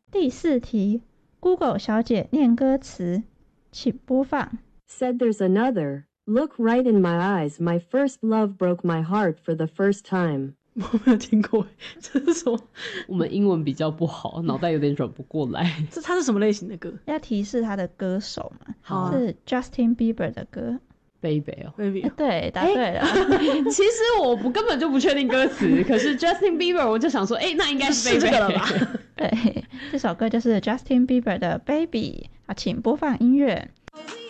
第4题 Google 小姐念歌词，请播放。 Said there's another. Look right in my eyes. My first love broke my heart for the first time. 我没有听过，这是什么？ 我们英文比较不好，脑袋有点转不过来。 它是什么类型的歌？ 要提示他的歌手嘛？ 好啊， 是 Justin Bieber 的歌。 Baby 哦， Baby 对，答对了。 其实我根本就不确定歌词，可是 Justin Bieber 我就想说，那应该是 Baby 这个了吧？ 对，这首歌就是 Justin Bieber 的 Baby。好，请播放音乐。